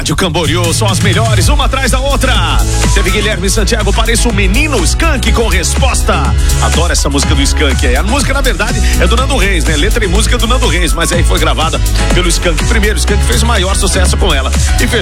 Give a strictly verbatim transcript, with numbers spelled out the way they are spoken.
Rádio Camboriú, são as melhores, uma atrás da outra. Teve Guilherme Santiago, Pareço um Menino, Skank com Resposta. Adoro essa música do Skank. A música, na verdade, é do Nando Reis, né? Letra e música do Nando Reis, mas aí foi gravada pelo Skank primeiro. O Skank fez o maior sucesso com ela. E fechou